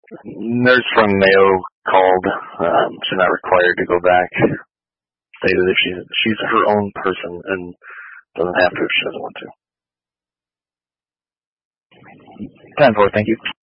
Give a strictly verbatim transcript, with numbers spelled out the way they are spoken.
nurse from Mayo called. Um, she's not required to go back. Stated that she's she's her own person and doesn't have to if she doesn't want to. ten four, thank you.